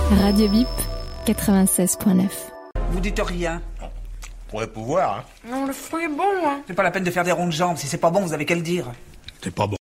Radio Bip 96.9. Vous dites rien. Pourrait pouvoir, hein. Non, le fruit est bon, hein. C'est pas la peine de faire des ronds de jambes. Si c'est pas bon, vous avez qu'à le dire. C'est pas bon.